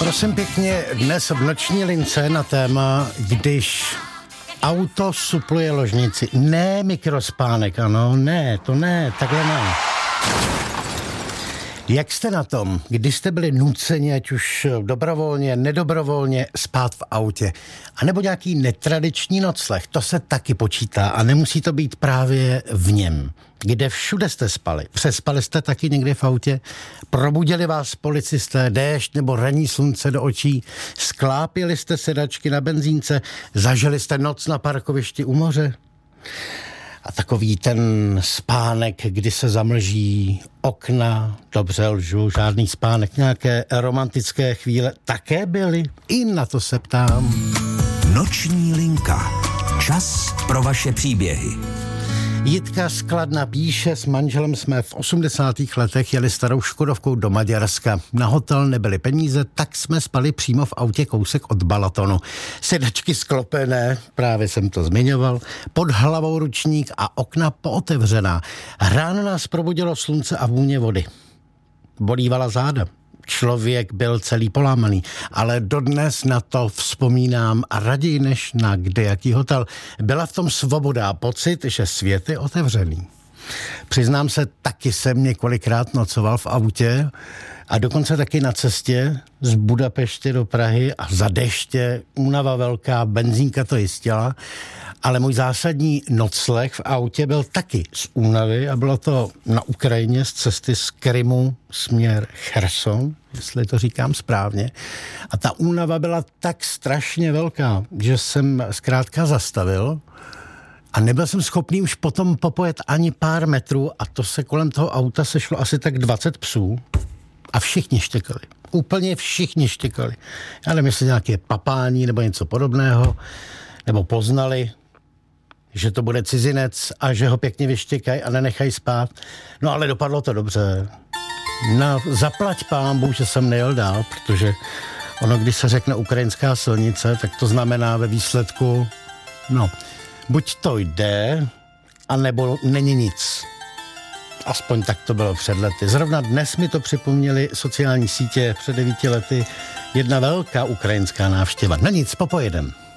Prosím pěkně, dnes v noční lince na téma, když auto supluje ložnici. Ne mikrospánek, ano, ne, takhle ne. Jak jste na tom, když jste byli nuceni, ať už dobrovolně, nedobrovolně, spát v autě? A nebo nějaký netradiční nocleh, to se taky počítá a nemusí to být právě v něm. Kde všude jste spali? Přespali jste taky někdy v autě? Probudili vás policisté, déšť nebo ranní slunce do očí? Sklápěli jste sedačky na benzínce? Zažili jste noc na parkovišti u moře? A takový ten spánek, kdy se zamlží okna, dobře lžu, žádný spánek, nějaké romantické chvíle také byly? I na to se ptám. Noční linka. Čas pro vaše příběhy. Jitka z Kladna píše, s manželem jsme v 80. letech jeli starou Škodovkou do Maďarska. Na hotel nebyly peníze, tak jsme spali přímo v autě kousek od Balatonu. Sedačky sklopené, právě jsem to zmiňoval, pod hlavou ručník a okna pootevřená. Ráno nás probudilo slunce a vůně vody. Bolívala záda. Člověk byl celý polámaný, ale dodnes na to vzpomínám a raději než na kdejaký hotel. Byla v tom svoboda a pocit, že svět je otevřený. Přiznám se, taky jsem několikrát nocoval v autě a dokonce taky na cestě z Budapeště do Prahy a za deště, únava velká, benzínka to jistila, ale můj zásadní nocleh v autě byl taky z únavy a bylo to na Ukrajině z cesty z Krymu směr Cherson, jestli to říkám správně. A ta únava byla tak strašně velká, že jsem zkrátka zastavil a nebyl jsem schopný už potom popojet ani pár metrů a to se kolem toho auta sešlo asi tak 20 psů a všichni štěkali. Úplně všichni štěkali. Já nevím, jestli nějaké papání nebo něco podobného, nebo poznali, že to bude cizinec a že ho pěkně vyštěkají a nenechají spát. No ale dopadlo to dobře. Zaplať pánbu, že jsem nejel dál, protože ono, když se řekne ukrajinská silnice, tak to znamená ve výsledku, buď to jde, anebo není nic. Aspoň tak to bylo před lety. Zrovna dnes mi to připomněly sociální sítě před 9 lety. Jedna velká ukrajinská návštěva. Na nic, popojedem.